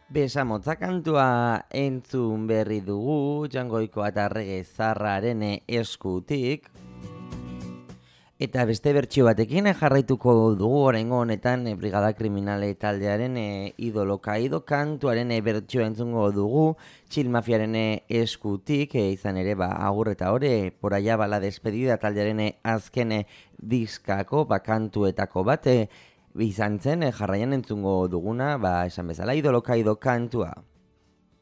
Besamotza kantua entzun berri dugu, Jangoiko eta Rege Zarraren eskutik. Eta beste bertsio batekin jarraituko dugu oraingo honetan Brigada Kriminale taldearen idolo kaido kantuaren bertsioa entzungo dugu Chill Mafiaren eskutik, izan ere agur eta ore por allá ba la despedida taldearen azken diskako kantuetako bat izan zen jarraian entzungo duguna, esan bezala idolo kaido kantua.